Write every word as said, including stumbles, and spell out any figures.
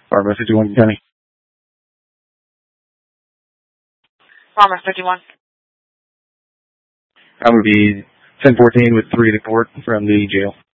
Farmer fifty-one County. Farmer fifty-one. I'm going to be ten fourteen with three to court from the jail.